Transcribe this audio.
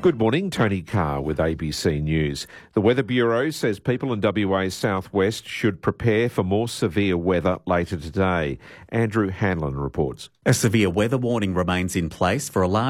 Good morning, Tony Carr with ABC News. The Weather Bureau says people in WA's southwest should prepare for more severe weather later today. Andrew Hanlon reports. A severe weather warning remains in place for a large